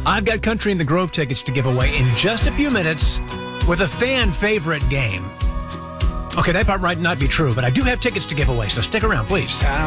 I've got Country in the Grove tickets to give away in just a few minutes with a fan favorite game. Okay, that part might not be true, but I do have tickets to give away, so stick around, please.